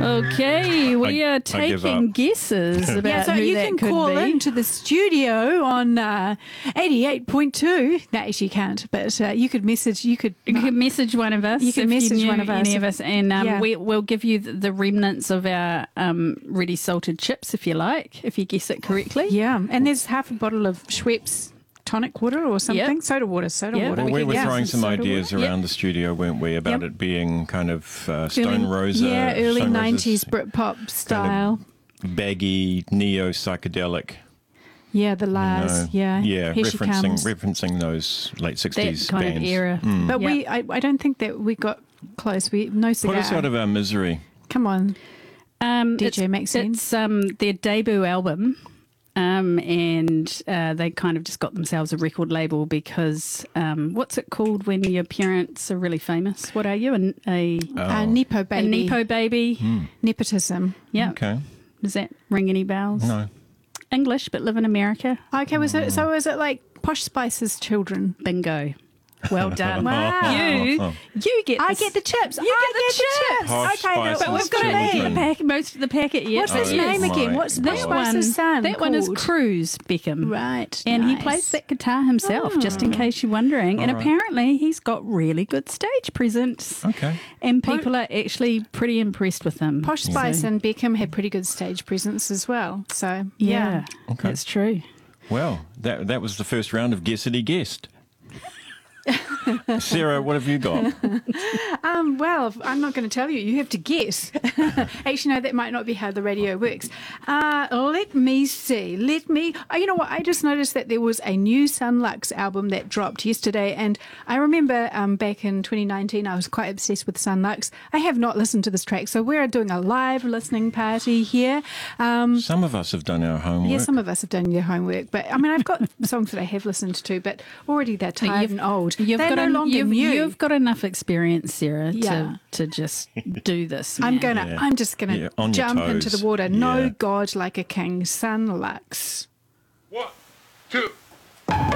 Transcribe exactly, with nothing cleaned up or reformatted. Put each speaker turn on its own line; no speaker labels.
Okay, we
I-
are
I give
taking
up.
guesses about
Yeah, so
who
you
that
can
could
call
be.
into the studio on uh, eighty-eight point two. No, actually you can't, but uh, you could message, you could...
You can message one of us.
You can
if
message
knew
one of us.
Any of us, and um,
Yeah.
we, we'll give you the, the remnants of our um, ready salted chips if you like, if you guess it correctly.
Yeah, and there's half a bottle of Schweppes tonic water or something.
Yep.
Soda water, soda
Yep.
water.
Well, we
could
were
get
throwing some
soda
ideas
water.
around
Yep.
the studio, weren't we, about
Yep.
it being kind of uh, Stone
Early-
Rosa.
Yeah, early
Stone
nineties
Rosa's
Britpop style.
baggy, neo-psychedelic.
Yeah, the
you
Lars.
know.
Yeah,
Yeah,
Here she
referencing,
comes.
referencing those late
That
sixties
kind
bands.
of era.
Mm.
But
Yep.
we, I, I don't think that we got close. We no
Put
cigar.
us out of our misery.
Come on.
Um,
D J
it's,
Maxine.
It's um, their debut album, um, and uh, they kind of just got themselves a record label because um, what's it called when your parents are really famous? What are you? An, a
Uh, Nepo
a
baby.
Nepo baby?
Nepotism.
Yeah.
Okay.
Does that ring any bells?
No.
English, but live in America.
Okay, was it? So was it like Posh Spice's children?
Bingo. Well done.
Wow.
You, you get.
I
the
get the chips.
You
I
get the chips.
Posh
Okay, no,
Spice's
But we've got
children.
to eat the pack, most of the packet yet.
What's
Oh,
his
yes.
name again?
my
What's Posh
God.
one,
Spice's son?
that one is
called?
Cruz Beckham.
Right.
And he
nice.
plays that guitar himself, just in case you're wondering. And
All right.
apparently, he's got really good stage presence.
Okay.
And people are actually pretty impressed with him.
Posh Spice
So,
and Beckham had pretty good stage presence as well. So
yeah,
yeah.
Okay.
that's true.
Well, that that was the first round of Guess It, He Guessed. Sarah, what have you got?
Um, well, I'm not going to tell you. You have to guess. Actually, no, that might not be how the radio works. Uh, let me see. Let me. Oh, you know what? I just noticed that there was a new Sunlux album that dropped yesterday, and I remember um, back in twenty nineteen, I was quite obsessed with Sunlux. I have not listened to this track, so we're doing a live listening party here. Um,
Some of us have done our homework.
yeah, some of us have done your homework, but I mean, I've got songs that I have listened to, but already they're tired
you've-
and old.
You've
they're
got
no
en-
longer
you've,
new.
you've got enough experience, Sarah,
Yeah.
to, to just do this.
I'm
man.
gonna.
Yeah.
I'm just gonna
Yeah, on your
jump into
toes.
the water. No
Yeah.
God like a king. Sunlux.
One, two.